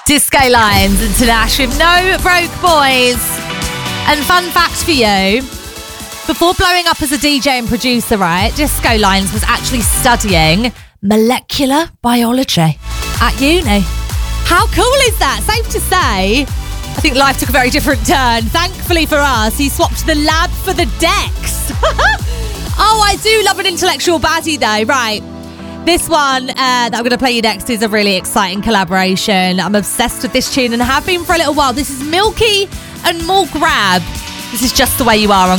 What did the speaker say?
Disco Lines and Tinashe with No Broke Boys. And fun fact for you, before blowing up as a DJ and producer, right, Disco Lines was actually studying molecular biology at uni. How cool is that? Safe to say, I think life took a very different turn. Thankfully for us, he swapped the lab for the decks. Oh, I do love an intellectual baddie though. Right. This one that I'm going to play you next is a really exciting collaboration. I'm obsessed with this tune and have been for a little while. This is Milky and More Grab. This is Just the Way You Are on